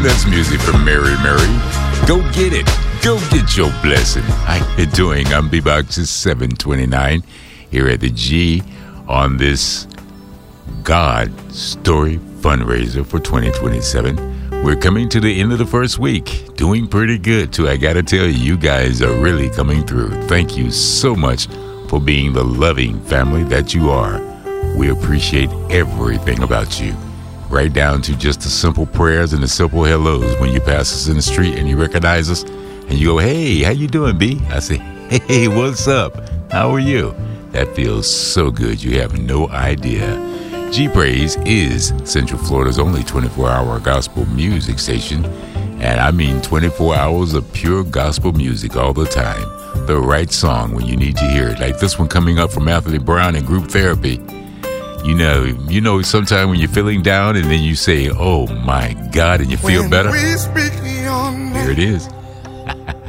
That's music from Mary Mary. Go get it. Go get your blessing. How you doing? I'm B-Box's 729 here at the G on this God Story fundraiser for 2027. We're coming to the end of the first week. Doing pretty good, too. I got to tell you, you guys are really coming through. Thank you so much for being the loving family that you are. We appreciate everything about you. Right down to just the simple prayers and the simple hellos when you pass us in the street and you recognize us and you go, hey, how you doing, B? I say, hey, what's up? How are you? That feels so good. You have no idea. G-Praise is Central Florida's only 24-hour gospel music station. And I mean 24 hours of pure gospel music all the time. The right song when you need to hear it. Like this one coming up from Anthony Brown and Group Therapy. You know, sometimes when you're feeling down and then you say, oh my God, and you feel better. Here it is.